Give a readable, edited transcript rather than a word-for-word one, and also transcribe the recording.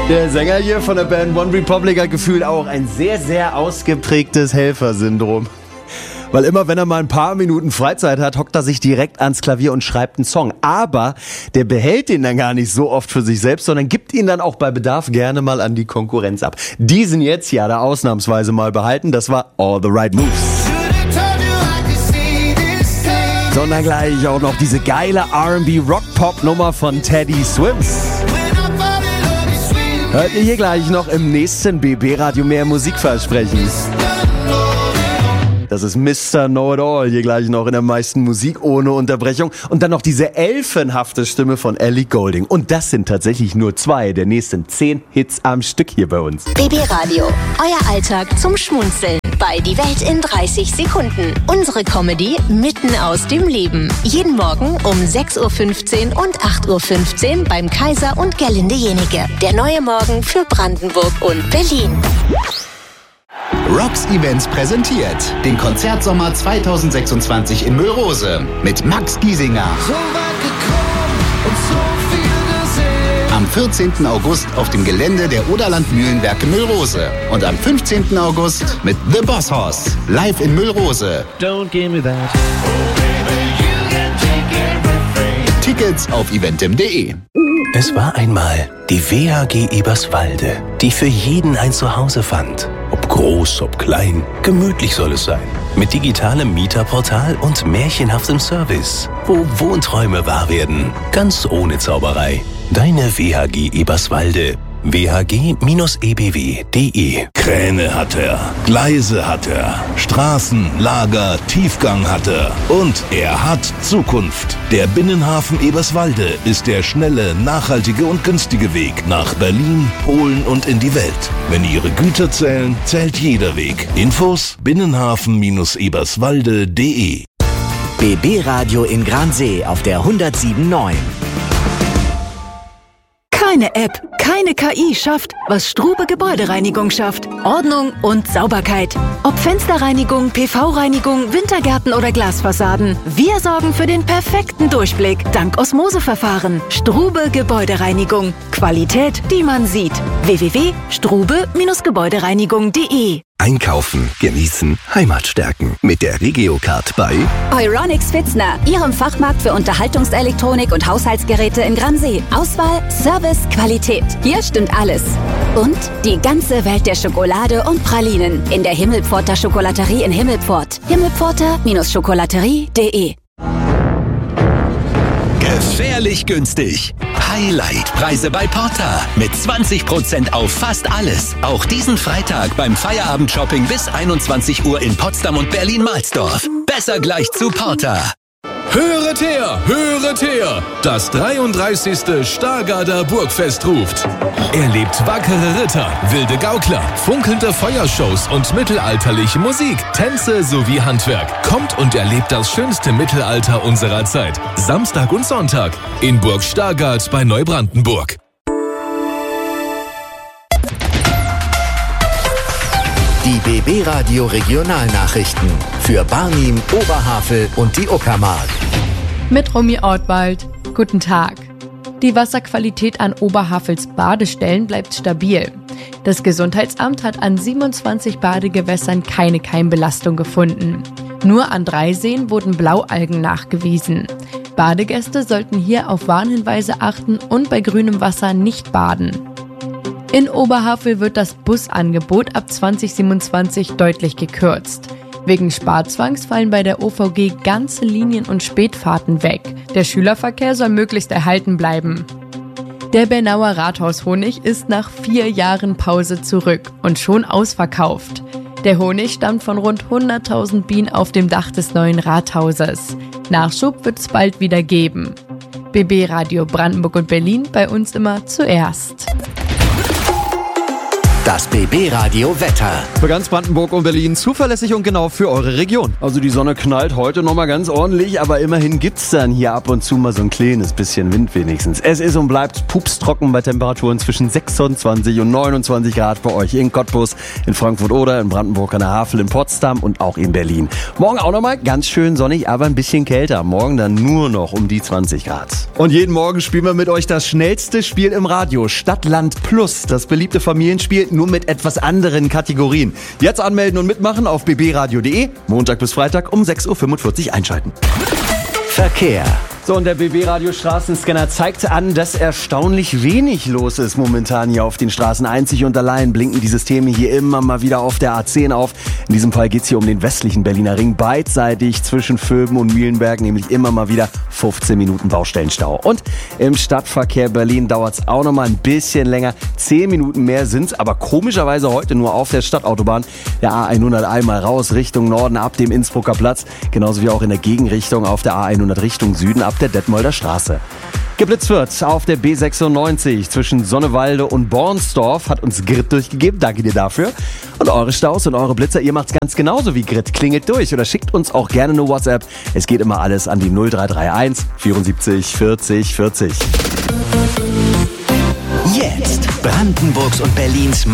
Der Sänger hier von der Band One Republic hat gefühlt auch ein sehr, sehr ausgeprägtes Helfersyndrom. Weil immer, wenn er mal ein paar Minuten Freizeit hat, hockt er sich direkt ans Klavier und schreibt einen Song. Aber der behält den dann gar nicht so oft für sich selbst, sondern gibt ihn dann auch bei Bedarf gerne mal an die Konkurrenz ab. Diesen jetzt hier hat er ausnahmsweise mal behalten. Das war All the Right Moves. Sondern gleich auch noch diese geile R&B-Rock-Pop-Nummer von Teddy Swims. Hört ihr hier gleich noch im nächsten BB-Radio mehr Musikversprechen. Das ist Mr. Know-It-All, hier gleich noch in der meisten Musik ohne Unterbrechung. Und dann noch diese elfenhafte Stimme von Ellie Goulding. Und das sind tatsächlich nur 2 der nächsten 10 Hits am Stück hier bei uns. BB-Radio, euer Alltag zum Schmunzeln. Bei Die Welt in 30 Sekunden. Unsere Comedy mitten aus dem Leben. Jeden Morgen um 6.15 Uhr und 8.15 Uhr beim Kaiser und Gerlinde Jenike. Der neue Morgen für Brandenburg und Berlin. Rocks Events präsentiert den Konzertsommer 2026 in Müllrose mit Max Giesinger. So weit gekommen und so viel gesehen. Am 14. August auf dem Gelände der Oderland Mühlenwerke Müllrose. Und am 15. August mit The Boss Hoss live in Müllrose. Don't give me that. Tickets auf eventim.de. Es war einmal die WHG Eberswalde, die für jeden ein Zuhause fand. Ob groß, ob klein, gemütlich soll es sein. Mit digitalem Mieterportal und märchenhaftem Service, wo Wohnträume wahr werden, ganz ohne Zauberei. Deine WHG Eberswalde. WHG-EBW.de. Kräne hat er, Gleise hat er, Straßen, Lager, Tiefgang hat er und er hat Zukunft. Der Binnenhafen Eberswalde ist der schnelle, nachhaltige und günstige Weg nach Berlin, Polen und in die Welt. Wenn Ihre Güter zählen, zählt jeder Weg. Infos binnenhafen-eberswalde.de. BB Radio in Gransee auf der 107.9. Keine App, keine KI schafft, was Strube Gebäudereinigung schafft. Ordnung und Sauberkeit. Ob Fensterreinigung, PV-Reinigung, Wintergärten oder Glasfassaden. Wir sorgen für den perfekten Durchblick dank Osmoseverfahren. Strube Gebäudereinigung. Qualität, die man sieht. www.strube-gebäudereinigung.de. Einkaufen, genießen, Heimat stärken. Mit der Regiocard bei Euronics Pfitzner, Ihrem Fachmarkt für Unterhaltungselektronik und Haushaltsgeräte in Gransee. Auswahl, Service, Qualität. Hier stimmt alles. Und die ganze Welt der Schokolade und Pralinen in der Himmelpforter Schokolaterie in Himmelpfort. Himmelpforter-schokolaterie.de. Gefährlich günstig. Highlight-Preise bei Porter. Mit 20% auf fast alles. Auch diesen Freitag beim Feierabend-Shopping bis 21 Uhr in Potsdam und Berlin-Mahlsdorf. Besser gleich zu Porter. Höret her, höret her! Das 33. Stargarder Burgfest ruft. Erlebt wackere Ritter, wilde Gaukler, funkelnde Feuershows und mittelalterliche Musik, Tänze sowie Handwerk. Kommt und erlebt das schönste Mittelalter unserer Zeit. Samstag und Sonntag in Burg Stargard bei Neubrandenburg. Die BB Radio Regionalnachrichten für Barnim, Oberhavel und die Uckermark. Mit Romy Ortwald. Guten Tag. Die Wasserqualität an Oberhavels Badestellen bleibt stabil. Das Gesundheitsamt hat an 27 Badegewässern keine Keimbelastung gefunden. Nur an 3 Seen wurden Blaualgen nachgewiesen. Badegäste sollten hier auf Warnhinweise achten und bei grünem Wasser nicht baden. In Oberhavel wird das Busangebot ab 2027 deutlich gekürzt. Wegen Sparzwangs fallen bei der OVG ganze Linien und Spätfahrten weg. Der Schülerverkehr soll möglichst erhalten bleiben. Der Bernauer Rathaushonig ist nach 4 Jahren Pause zurück und schon ausverkauft. Der Honig stammt von rund 100.000 Bienen auf dem Dach des neuen Rathauses. Nachschub wird es bald wieder geben. BB Radio Brandenburg und Berlin, bei uns immer zuerst. Das BB Radio Wetter. Für ganz Brandenburg und Berlin zuverlässig und genau für eure Region. Also die Sonne knallt heute nochmal ganz ordentlich, aber immerhin gibt's dann hier ab und zu mal so ein kleines bisschen Wind wenigstens. Es ist und bleibt pupstrocken bei Temperaturen zwischen 26 und 29 Grad bei euch in Cottbus, in Frankfurt oder in Brandenburg an der Havel, in Potsdam und auch in Berlin. Morgen auch nochmal ganz schön sonnig, aber ein bisschen kälter. Morgen dann nur noch um die 20 Grad. Und jeden Morgen spielen wir mit euch das schnellste Spiel im Radio, Stadtland Plus, das beliebte Familienspiel, nur mit etwas anderen Kategorien. Jetzt anmelden und mitmachen auf bbradio.de. Montag bis Freitag um 6.45 Uhr einschalten. Verkehr. So, und der BB-Radio Straßenscanner zeigt an, dass erstaunlich wenig los ist momentan hier auf den Straßen. Einzig und allein blinken die Systeme hier immer mal wieder auf der A10 auf. In diesem Fall geht's hier um den westlichen Berliner Ring, beidseitig zwischen Vöben und Mühlenberg, nämlich immer mal wieder 15 Minuten Baustellenstau. Und im Stadtverkehr Berlin dauert's auch noch mal ein bisschen länger. 10 Minuten mehr sind's, aber komischerweise heute nur auf der Stadtautobahn. Der A100 einmal raus Richtung Norden ab dem Innsbrucker Platz, genauso wie auch in der Gegenrichtung auf der A100 Richtung Süden ab der Detmolder Straße. Geblitzt wird auf der B96 zwischen Sonnewalde und Bornsdorf, hat uns Grit durchgegeben, danke dir dafür. Und eure Staus und eure Blitzer, ihr macht's ganz genauso wie Grit, klingelt durch oder schickt uns auch gerne eine WhatsApp. Es geht immer alles an die 0331 74 40 40. Jetzt Brandenburgs und Berlins